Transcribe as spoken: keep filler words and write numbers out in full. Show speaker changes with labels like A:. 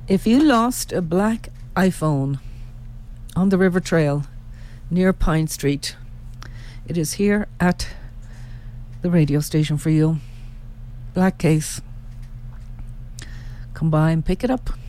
A: If you lost a black iPhone on the River Trail near Pine Street, it is here at the radio station for you. Black case. Come by and pick it up.